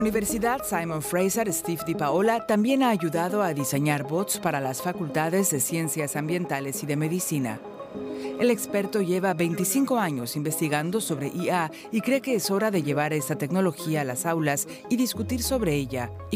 Universidad Simon Fraser Steve Di Paola también ha ayudado a diseñar bots para las facultades de Ciencias Ambientales y de Medicina. El experto lleva 25 años investigando sobre IA y cree que es hora de llevar esta tecnología a las aulas y discutir sobre ella